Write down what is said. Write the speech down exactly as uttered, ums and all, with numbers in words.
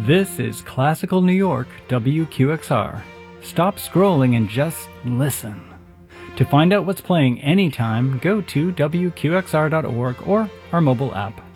This is Classical New York W Q X R. Stop scrolling and just listen. To find out what's playing anytime, go to W Q X R dot org or our mobile app.